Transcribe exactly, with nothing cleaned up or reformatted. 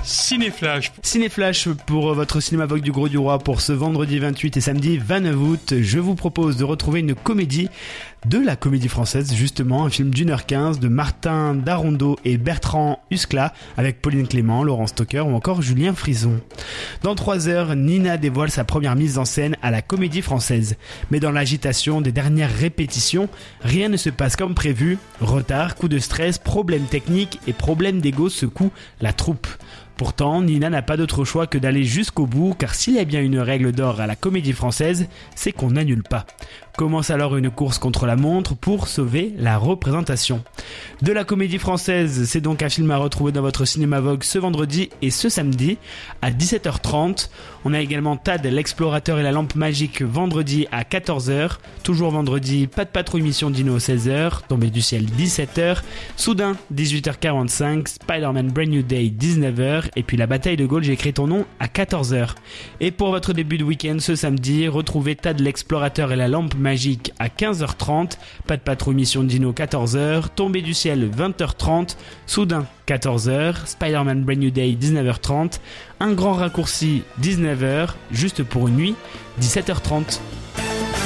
Cinéflash. Cinéflash pour votre Cinémavogue du Gros du Roi pour ce vendredi vingt-huit et samedi vingt-neuf août. Je vous propose de retrouver une comédie de la Comédie Française, justement, un film d'une heure quinze de Martin Darondeau et Bertrand Huskla avec Pauline Clément, Laurent Stocker ou encore Julien Frison. Dans trois heures, Nina dévoile sa première mise en scène à la Comédie Française. Mais dans l'agitation des dernières répétitions, rien ne se passe comme prévu. Retard, coup de stress, problèmes techniques et problèmes d'ego secouent la troupe. Pourtant, Nina n'a pas d'autre choix que d'aller jusqu'au bout, car s'il y a bien une règle d'or à la Comédie Française, c'est qu'on n'annule pas. Commence alors une course contre la montre pour sauver la représentation. De la Comédie Française, c'est donc un film à retrouver dans votre Cinémavogue ce vendredi et ce samedi à dix-sept heures trente. On a également Tad, l'explorateur et la lampe magique vendredi à quatorze heures. Toujours vendredi, Pas de patrouille mission Dino seize heures, Tombée du ciel dix-sept heures, Soudain dix-huit heures quarante-cinq, Spider-Man Brand New Day dix-neuf heures et puis La bataille de Gaulle, j'ai écrit ton nom à quatorze heures. Et pour votre début de week-end ce samedi, retrouvez Tad, l'explorateur et la lampe magique à quinze heures trente, Pas de patrouille mission Dino quatorze heures, Tombée du ciel vingt heures trente, Soudain quatorze heures, Spider-Man Brand New Day dix-neuf heures trente, Un grand raccourci dix-neuf heures, Juste pour une nuit dix-sept heures trente.